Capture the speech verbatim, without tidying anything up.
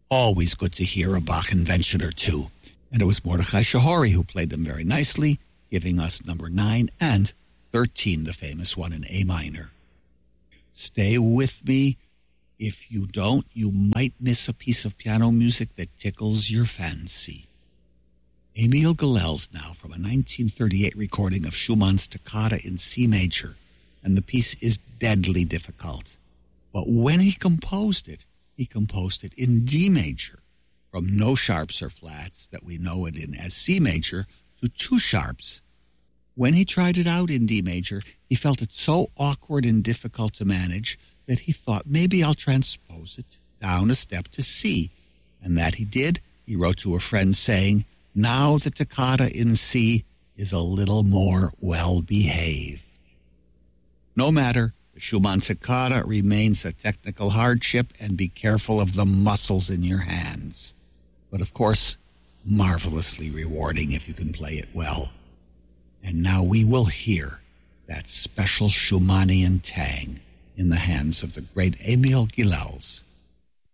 always good to hear a Bach invention or two. And it was Mordechai Shahori who played them very nicely, giving us number nine and thirteen, the famous one in A minor. Stay with me. If you don't, you might miss a piece of piano music that tickles your fancy. Emil Gilels now from a nineteen thirty-eight recording of Schumann's Toccata in C major, and the piece is deadly difficult. But when he composed it, he composed it in D major, from no sharps or flats that we know it in as C major to two sharps. When he tried it out in D major, he felt it so awkward and difficult to manage that he thought, maybe I'll transpose it down a step to C. And that he did. He wrote to a friend saying, now the toccata in C is a little more well-behaved. No matter, the Schumann toccata remains a technical hardship, and be careful of the muscles in your hands. But of course, marvelously rewarding if you can play it well. And now we will hear that special Schumannian tang in the hands of the great Emil Gilels.